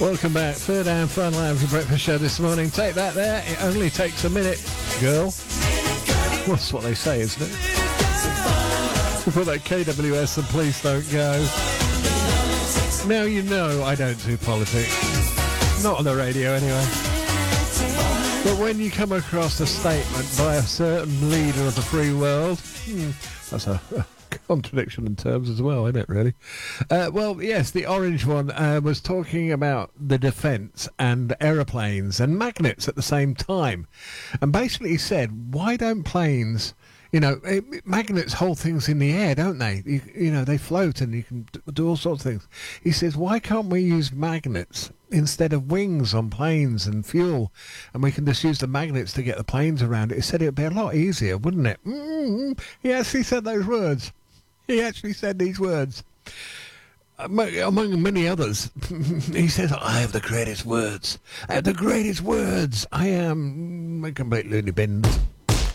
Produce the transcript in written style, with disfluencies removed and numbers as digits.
Welcome back. Third and final hour of the breakfast show this morning. Take that there. It only takes a minute, girl. Well, that's what they say, isn't it? Before that KWS and Please Don't Go. Now you know I don't do politics. Not on the radio, anyway. But when you come across a statement by a certain leader of the free world, that's a contradiction in terms as well, isn't it, really? Well, yes, the orange one was talking about the defence and aeroplanes and magnets at the same time. And basically he said, why don't planes... You know, magnets hold things in the air, don't they? You know, they float and you can do all sorts of things. He says, why can't we use magnets instead of wings on planes and fuel? And we can just use the magnets to get the planes around it. He said it would be a lot easier, wouldn't it? He actually said those words. He actually said these words. Among many others, he says, I have the greatest words. I have the greatest words. I am a complete loony bin.